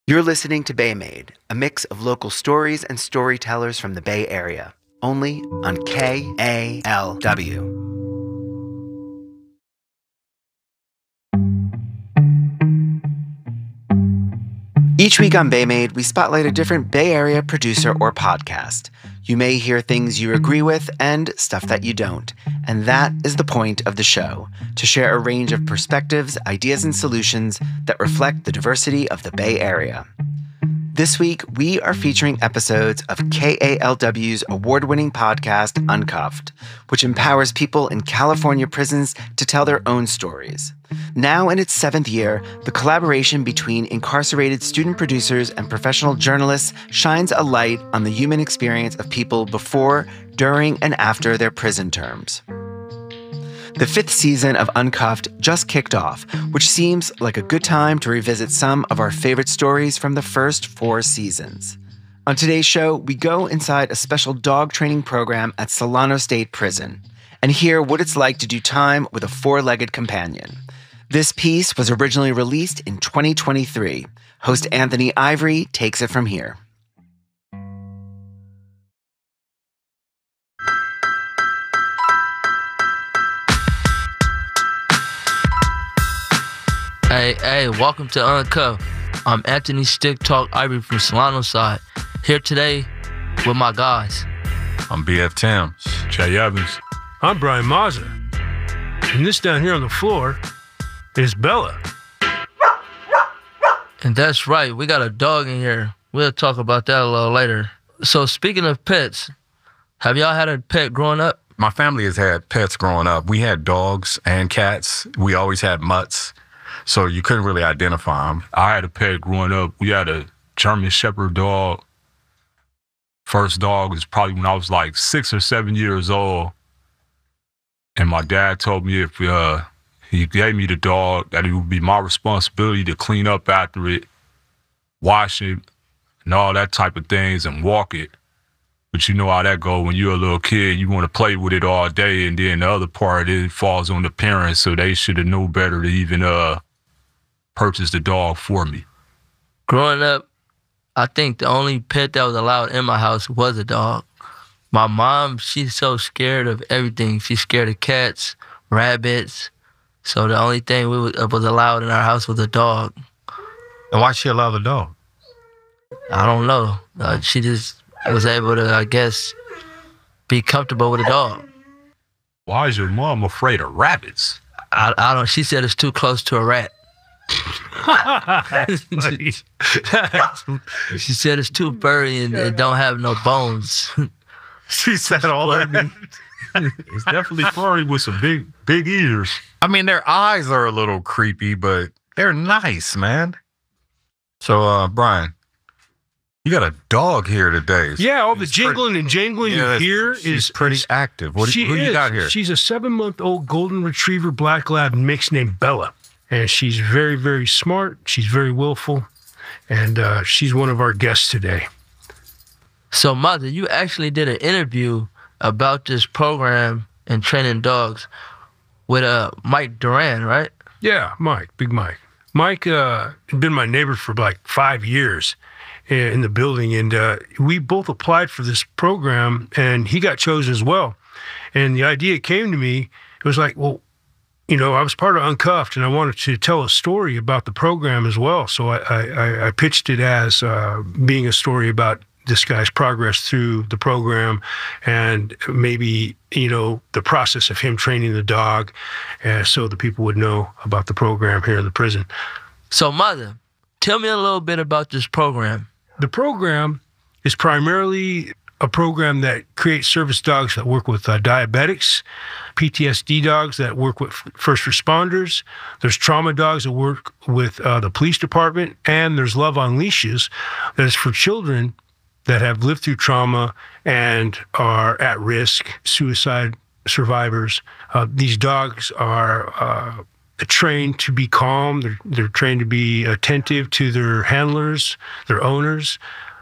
You're listening to Bay Made, a mix of local stories and storytellers from the Bay Area, only on KALW. Each week on Bay Made, we spotlight a different Bay Area producer or podcast. You may hear things you agree with and stuff that you don't. And that is the point of the show, to share a range of perspectives, ideas, and solutions that reflect the diversity of the Bay Area. This week, we are featuring episodes of KALW's award-winning podcast, Uncuffed, which empowers people in California prisons to tell their own stories. Now in its 7th year, the collaboration between incarcerated student producers and professional journalists shines a light on the human experience of people before, during, and after their prison terms. The 5th season of Uncuffed just kicked off, which seems like a good time to revisit some of our favorite stories from the first 4 seasons. On today's show, we go inside a special dog training program at Solano State Prison and hear what it's like to do time with a 4-legged companion. This piece was originally released in 2023. Host Anthony Ivory takes it from here. Hey, welcome to Uncuffed. I'm Anthony Stick Talk Ivory from Solano Side, here today with my guys. I'm BF Tams. Jay Evans. I'm Brian Mazza. And this down here on the floor is Bella. And that's right, we got a dog in here. We'll talk about that a little later. So speaking of pets, have y'all had a pet growing up? My family has had pets growing up. We had dogs and cats. We always had mutts. So you couldn't really identify them. I had a pet growing up. We had a German Shepherd dog. First dog was probably when I was like 6 or 7 years old. And my dad told me if he gave me the dog, that it would be my responsibility to clean up after it, wash it, and all that type of things, and walk it. But you know how that goes when you're a little kid. You want to play with it all day, and then the other part, it falls on the parents, so they should have known better to even purchase the dog for me. Growing up, I think the only pet that was allowed in my house was a dog. My mom, she's so scared of everything. She's scared of cats, rabbits. So the only thing was allowed in our house was a dog. And why'd she allow the dog? I don't know. She just was able to, I guess, be comfortable with a dog. Why is your mom afraid of rabbits? I don't. She said it's too close to a rat. She said it's too furry and don't have no bones. She said all that. It's definitely furry with some big ears. I mean, their eyes are a little creepy, but they're nice, man. So, Brian, you got a dog here today. Yeah, all the jingling and jangling you hear is pretty active. Who you got here? She's a 7-month-old golden retriever black lab mix named Bella. And she's very, very smart. She's very willful. And she's one of our guests today. So, Mother, you actually did an interview about this program and training dogs with Mike Duran, right? Yeah, Big Mike. Mike had been my neighbor for like 5 years in the building, and we both applied for this program, and he got chosen as well. And the idea came to me, it was like, well, you know, I was part of Uncuffed, and I wanted to tell a story about the program as well. So I pitched it as being a story about this guy's progress through the program and maybe, you know, the process of him training the dog so the people would know about the program here in the prison. So, Mother, tell me a little bit about this program. The program is primarily a program that creates service dogs that work with diabetics, PTSD dogs that work with first responders. There's trauma dogs that work with the police department, and there's Love on Leashes that is for children that have lived through trauma and are at risk, suicide survivors. These dogs are trained to be calm. They're trained to be attentive to their handlers, their owners.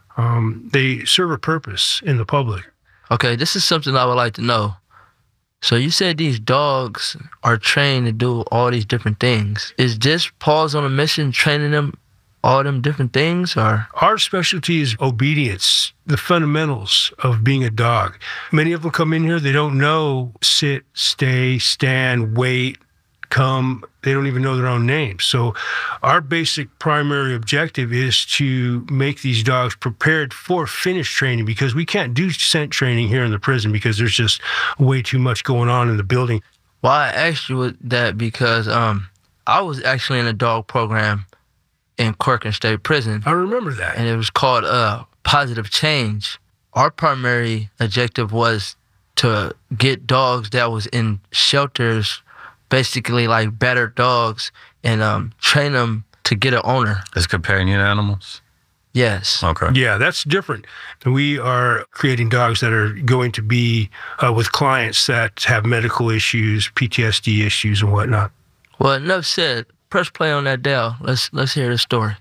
They serve a purpose in the public. Okay, this is something I would like to know. So you said these dogs are trained to do all these different things. Is this Paws on a Mission training them all them different things, or? Our specialty is obedience, the fundamentals of being a dog. Many of them come in here, they don't know sit, stay, stand, wait, come. They don't even know their own names. So our basic primary objective is to make these dogs prepared for finish training, because we can't do scent training here in the prison because there's just way too much going on in the building. Well, I asked you that because I was actually in a dog program in Corcoran State Prison. I remember that. And it was called Positive Change. Our primary objective was to get dogs that was in shelters, basically like battered dogs, and train them to get an owner. As companion animals? Yes. Okay. Yeah, that's different. We are creating dogs that are going to be with clients that have medical issues, PTSD issues, and whatnot. Well, enough said. Press play on that dial. Let's hear the story.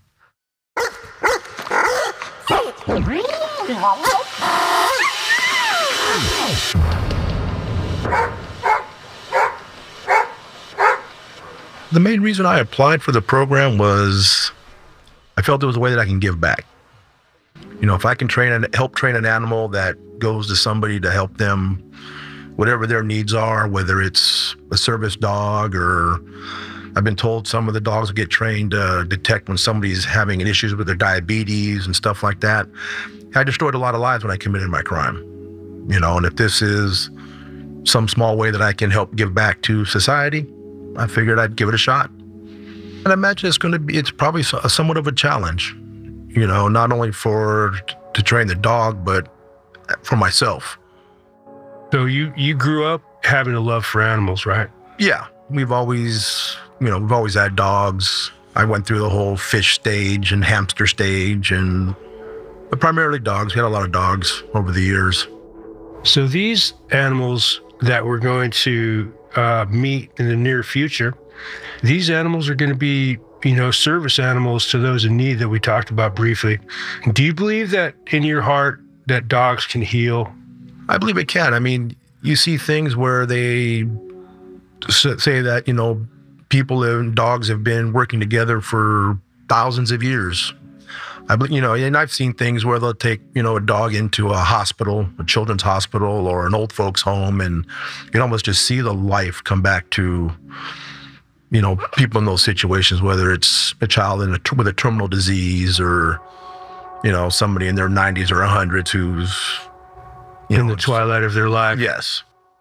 The main reason I applied for the program was I felt there was a way that I can give back. You know, if I can help train an animal that goes to somebody to help them, whatever their needs are, whether it's a service dog, or I've been told some of the dogs get trained to detect when somebody's having issues with their diabetes and stuff like that. I destroyed a lot of lives when I committed my crime, you know, and if this is some small way that I can help give back to society, I figured I'd give it a shot. And I imagine it's probably somewhat of a challenge, you know, not only to train the dog, but for myself. So you grew up having a love for animals, right? Yeah, we've always had dogs. I went through the whole fish stage and hamster stage, but primarily dogs. We had a lot of dogs over the years. So these animals that we're going to meet in the near future, these animals are going to be, you know, service animals to those in need that we talked about briefly. Do you believe that in your heart that dogs can heal? I believe it can. I mean, you see things where they say that, you know, people and dogs have been working together for thousands of years. You know, and I've seen things where they'll take, you know, a dog into a hospital, a children's hospital or an old folks home, and you can almost just see the life come back to, you know, people in those situations, whether it's a child with a terminal disease or, you know, somebody in their 90s or 100s who's in the twilight of their life. Yes.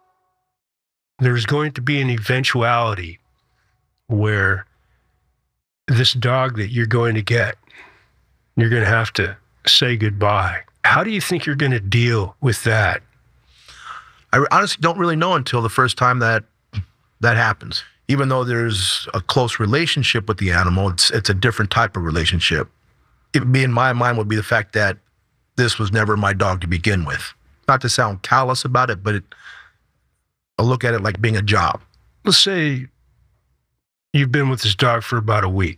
There's going to be an eventuality where this dog that you're going to get, you're going to have to say goodbye. How do you think you're going to deal with that? I honestly don't really know until the first time that happens. Even though there's a close relationship with the animal, it's a different type of relationship. It in my mind would be the fact that this was never my dog to begin with. Not to sound callous about it, but I look at it like being a job. Let's say you've been with this dog for about a week,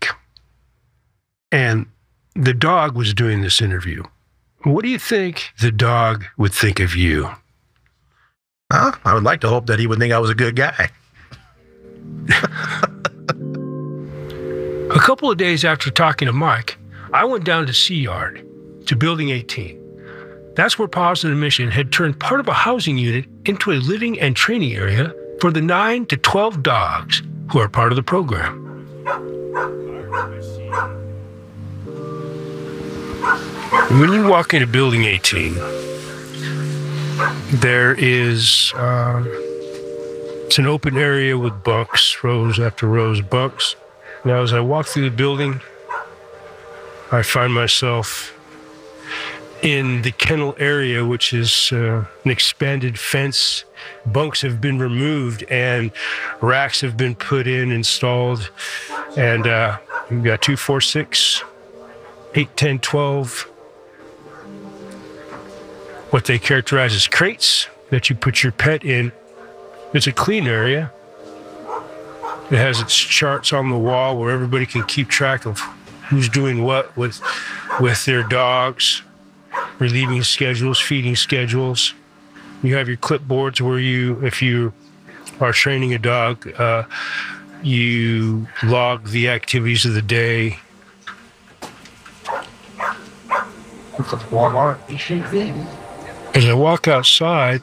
and the dog was doing this interview. What do you think the dog would think of you? I would like to hope that he would think I was a good guy. A couple of days after talking to Mike, I went down to Sea Yard, to Building 18. That's where Positive Mission had turned part of a housing unit into a living and training area for the 9 to 12 dogs who are part of the program. When you walk into Building 18, there is it's an open area with bunks, rows after rows of bunks. Now, as I walk through the building, I find myself in the kennel area, which is an expanded fence. Bunks have been removed and racks have been put in, installed. And we've got 2, 4, 6, 8, 10, 12. What they characterize as crates that you put your pet in. It's a clean area. It has its charts on the wall where everybody can keep track of who's doing what with their dogs, relieving schedules, feeding schedules. You have your clipboards where if you are training a dog, you log the activities of the day. As I walk outside,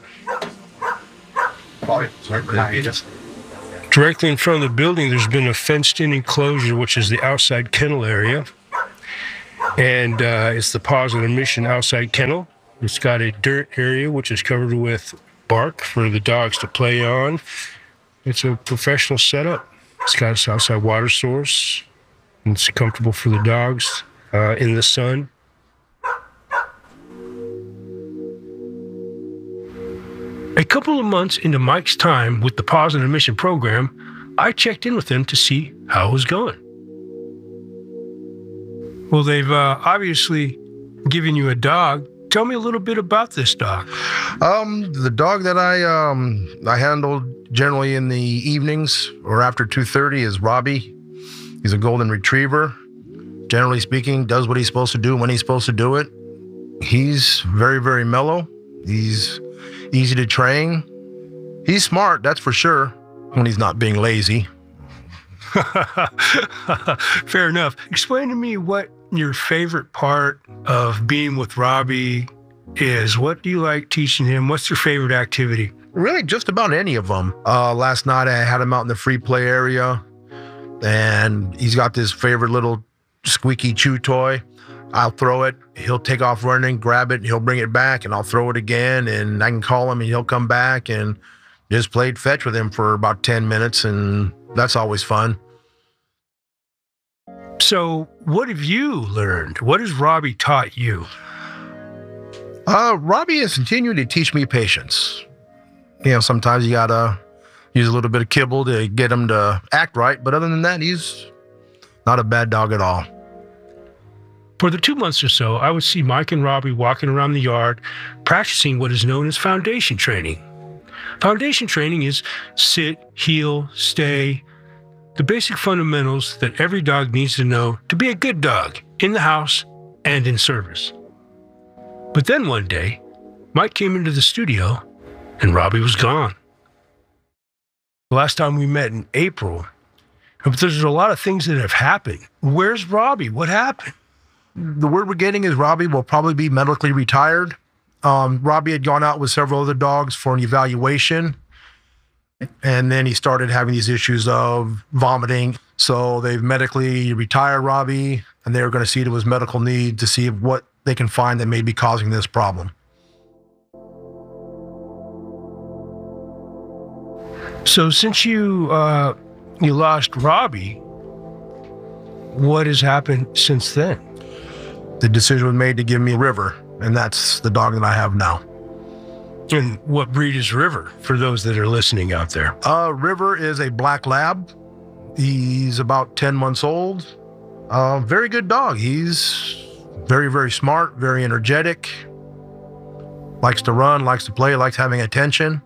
directly in front of the building, there's been a fenced-in enclosure, which is the outside kennel area. And it's the Positive Mission outside kennel. It's got a dirt area, which is covered with bark for the dogs to play on. It's a professional setup. It's got its outside water source. And it's comfortable for the dogs in the sun. A couple of months into Mike's time with the Positive Mission program, I checked in with him to see how it was going. Well, they've obviously given you a dog. Tell me a little bit about this dog. The dog that I handled generally in the evenings or after 2:30 is Robbie. He's a golden retriever. Generally speaking, does what he's supposed to do when he's supposed to do it. He's very, very mellow. He's easy to train. He's smart, that's for sure, when he's not being lazy. Fair enough. Explain to me what your favorite part of being with Robbie is. What do you like teaching him? What's your favorite activity? Really, just about any of them. Last night, I had him out in the free play area, and he's got this favorite little squeaky chew toy. I'll throw it, he'll take off running, grab it, and he'll bring it back, and I'll throw it again, and I can call him, and he'll come back, and just played fetch with him for about 10 minutes, and that's always fun. So what have you learned? What has Robbie taught you? Robbie has continued to teach me patience. You know, sometimes you gotta use a little bit of kibble to get him to act right, but other than that, he's not a bad dog at all. For the 2 months or so, I would see Mike and Robbie walking around the yard, practicing what is known as foundation training. Foundation training is sit, heel, stay, the basic fundamentals that every dog needs to know to be a good dog in the house and in service. But then one day, Mike came into the studio and Robbie was gone. The last time we met in April, but there's a lot of things that have happened. Where's Robbie? What happened? The word we're getting is Robbie will probably be medically retired. Robbie had gone out with several other dogs for an evaluation, and then he started having these issues of vomiting. So they've medically retired Robbie, and they're going to see to his medical need to see what they can find that may be causing this problem. So since you lost Robbie, what has happened since then? The decision was made to give me River, and that's the dog that I have now. And what breed is River, for those that are listening out there? River is a black lab. He's about 10 months old. Very good dog. He's very, very smart, very energetic, likes to run, likes to play, likes having attention.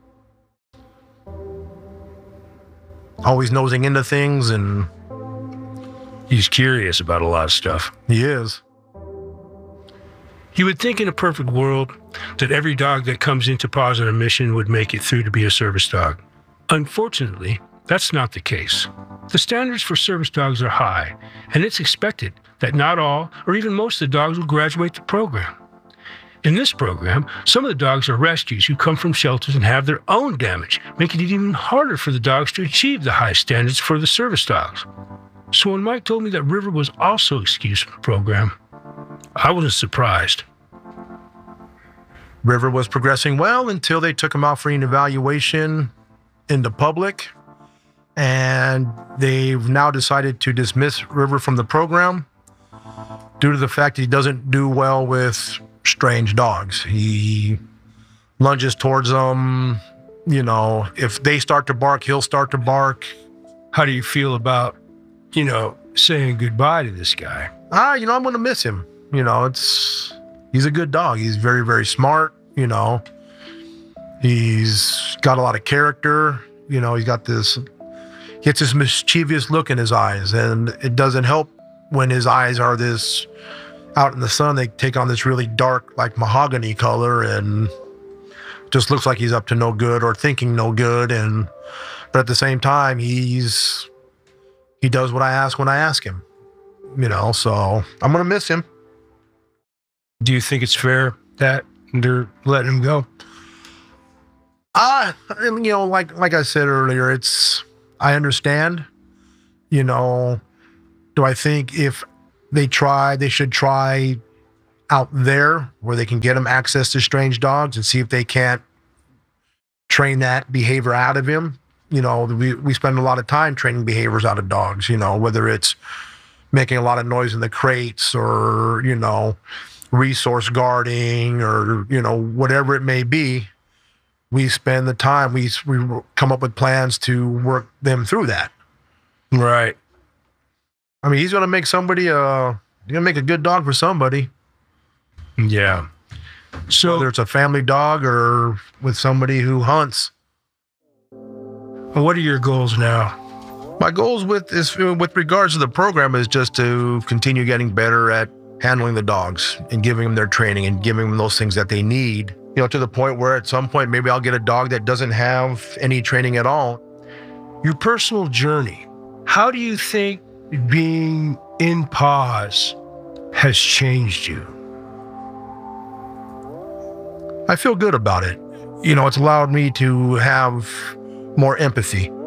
Always nosing into things, and He's curious about a lot of stuff. he is. You would think in a perfect world that every dog that comes into Positive Mission would make it through to be a service dog. Unfortunately, that's not the case. The standards for service dogs are high, and it's expected that not all or even most of the dogs will graduate the program. In this program, some of the dogs are rescues who come from shelters and have their own damage, making it even harder for the dogs to achieve the high standards for the service dogs. So when Mike told me that River was also excused from the program, I wasn't surprised. River was progressing well until they took him out for an evaluation in the public, and they've now decided to dismiss River from the program due to the fact that he doesn't do well with strange dogs. He lunges towards them. You know, if they start to bark, he'll start to bark. How do you feel about, saying goodbye to this guy? I'm going to miss him. He's a good dog. He's very, very smart. He's got a lot of character. He gets this mischievous look in his eyes, and it doesn't help when his eyes are this out in the sun. They take on this really dark, like mahogany color, and just looks like he's up to no good or thinking no good. But at the same time, he does what I ask when I ask him. So I'm going to miss him. Do you think it's fair that they're letting him go? And, you know, like I said earlier, I understand, you know. Do I think if they should try out there where they can get them access to strange dogs and see if they can't train that behavior out of him? You know, we spend a lot of time training behaviors out of dogs, you know, whether it's making a lot of noise in the crates or, you know, resource guarding or, you know, whatever it may be. We spend the time, we come up with plans to work them through that. Right. I mean, he's going to make a good dog for somebody. Yeah. So whether it's a family dog or with somebody who hunts. What are your goals now? My goals with regards to the program is just to continue getting better at handling the dogs and giving them their training and giving them those things that they need. You know, to the point where at some point, maybe I'll get a dog that doesn't have any training at all. Your personal journey, how do you think being in PAWS has changed you? I feel good about it. You know, it's allowed me to have more empathy